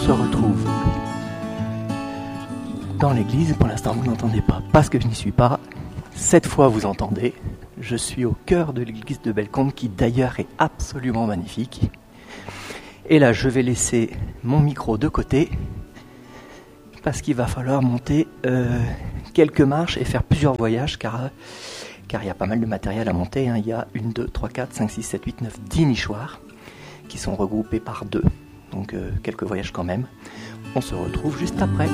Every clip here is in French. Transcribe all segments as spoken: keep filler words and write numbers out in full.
se retrouve dans l'église. Pour l'instant, vous n'entendez pas parce que je n'y suis pas. Cette fois, vous entendez. Je suis au cœur de l'église de Bellecombe, qui d'ailleurs est absolument magnifique. Et là, je vais laisser mon micro de côté parce qu'il va falloir monter euh, quelques marches et faire plusieurs voyages, car car il y a pas mal de matériel à monter. Hein. Il y a une, deux, trois, quatre, cinq, six, sept, huit, neuf, dix nichoirs qui sont regroupés par deux. Donc euh, quelques voyages quand même. On se retrouve juste après.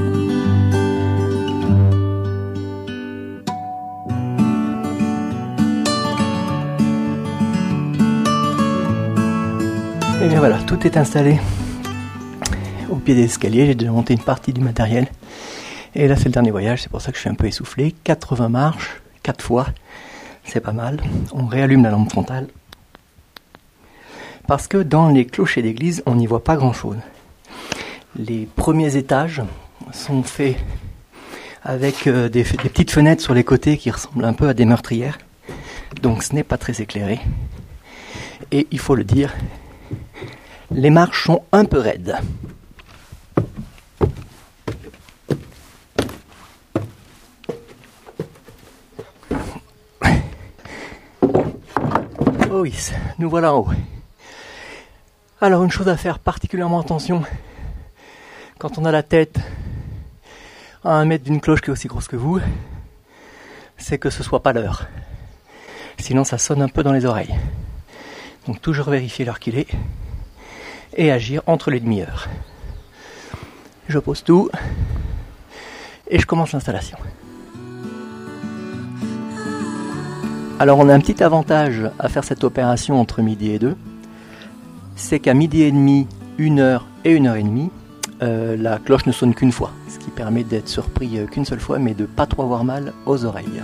Et bien voilà, tout est installé au pied des escaliers. J'ai déjà monté une partie du matériel. Et là c'est le dernier voyage, c'est pour ça que je suis un peu essoufflé. quatre-vingts marches, quatre fois, c'est pas mal. On réallume la lampe frontale. Parce que dans les clochers d'église, on n'y voit pas grand-chose. Les premiers étages sont faits avec euh, des, des petites fenêtres sur les côtés qui ressemblent un peu à des meurtrières. Donc ce n'est pas très éclairé. Et il faut le dire, les marches sont un peu raides. Oh oui, nous voilà en haut. Alors une chose à faire particulièrement attention quand on a la tête à un mètre d'une cloche qui est aussi grosse que vous, c'est que ce soit pas l'heure. Sinon ça sonne un peu dans les oreilles. Donc toujours vérifier l'heure qu'il est et agir entre les demi-heures. Je pose tout et je commence l'installation. Alors on a un petit avantage à faire cette opération entre midi et deux, c'est qu'à midi et demi, une heure et une heure et demie, euh, la cloche ne sonne qu'une fois, ce qui permet d'être surpris euh, qu'une seule fois, mais de ne pas trop avoir mal aux oreilles.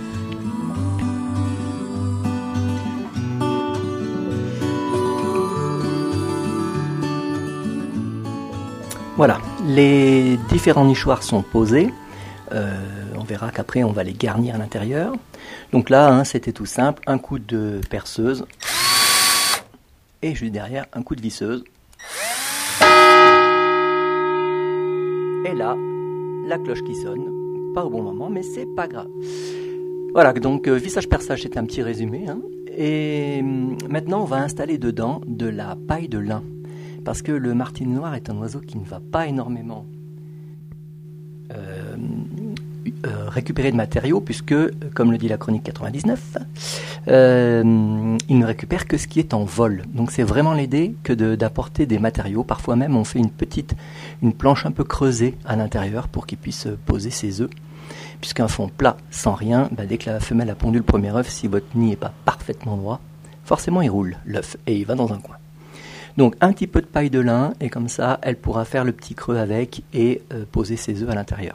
Voilà, les différents nichoirs sont posés. Euh, on verra qu'après on va les garnir à l'intérieur. Donc là, hein, c'était tout simple, un coup de perceuse et juste derrière un coup de visseuse. Et là, la cloche qui sonne, pas au bon moment, mais c'est pas grave. Voilà, donc euh, vissage-perçage, c'est un petit résumé. Hein. Et euh, maintenant, on va installer dedans de la paille de lin, parce que le martinet noir est un oiseau qui ne va pas énormément Euh, euh, récupérer de matériaux, puisque, comme le dit la chronique quatre-vingt-dix-neuf, euh, il ne récupère que ce qui est en vol. Donc c'est vraiment l'idée que de, d'apporter des matériaux. Parfois même on fait une petite, une planche un peu creusée à l'intérieur pour qu'il puisse poser ses œufs. Puisqu'un fond plat sans rien, bah, dès que la femelle a pondu le premier œuf, si votre nid n'est pas parfaitement droit, forcément il roule l'œuf et il va dans un coin. Donc un petit peu de paille de lin, et comme ça, elle pourra faire le petit creux avec et euh, poser ses œufs à l'intérieur.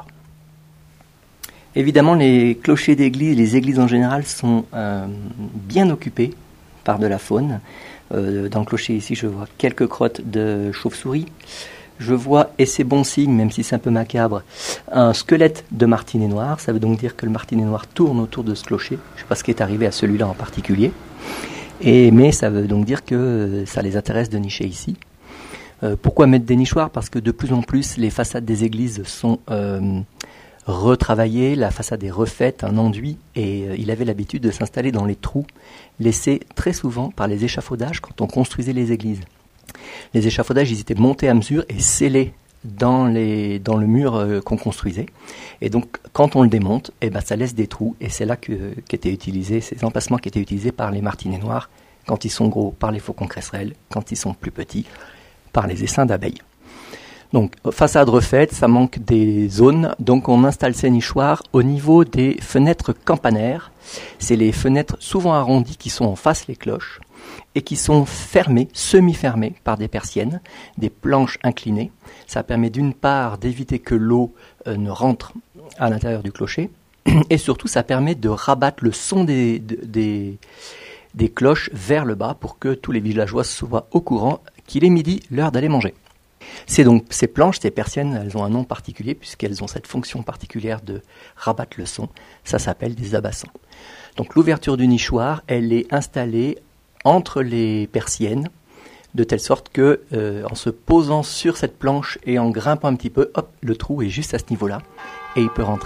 Évidemment, les clochers d'église, les églises en général, sont euh, bien occupés par de la faune. Euh, dans le clocher ici, je vois quelques crottes de chauve-souris. Je vois, et c'est bon signe, même si c'est un peu macabre, un squelette de martinet noir. Ça veut donc dire que le martinet noir tourne autour de ce clocher. Je ne sais pas ce qui est arrivé à celui-là en particulier. Et, mais ça veut donc dire que ça les intéresse de nicher ici. Euh, pourquoi mettre des nichoirs ? Parce que de plus en plus, les façades des églises sont euh, retravaillées, la façade est refaite, un enduit, et euh, il avait l'habitude de s'installer dans les trous laissés très souvent par les échafaudages quand on construisait les églises. Les échafaudages, ils étaient montés à mesure et scellés dans, les, dans le mur euh, qu'on construisait. Et donc, quand on le démonte, eh ben, ça laisse des trous. Et c'est là que, qu'étaient utilisés, ces emplacements qui étaient utilisés par les martinets noirs, quand ils sont gros, par les faucons cresserelles, quand ils sont plus petits, par les essaims d'abeilles. Donc, façade refaite, ça manque des zones. Donc, on installe ces nichoirs au niveau des fenêtres campanaires. C'est les fenêtres souvent arrondies qui sont en face les cloches et qui sont fermées, semi-fermées par des persiennes, des planches inclinées. Ça permet d'une part d'éviter que l'eau euh, ne rentre à l'intérieur du clocher, et surtout ça permet de rabattre le son des, des, des cloches vers le bas pour que tous les villageois soient au courant qu'il est midi, l'heure d'aller manger. C'est donc ces planches, ces persiennes, elles ont un nom particulier puisqu'elles ont cette fonction particulière de rabattre le son. Ça s'appelle des abassants. Donc l'ouverture du nichoir, elle est installée entre les persiennes, de telle sorte que, euh, en se posant sur cette planche et en grimpant un petit peu, hop, le trou est juste à ce niveau-là, et il peut rentrer